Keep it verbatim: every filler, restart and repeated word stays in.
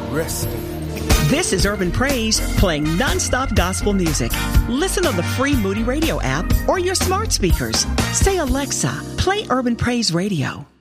resting. This is Urban Praise, playing nonstop gospel music. Listen on the free Moody Radio app or your smart speakers. Say, Alexa, play Urban Praise Radio.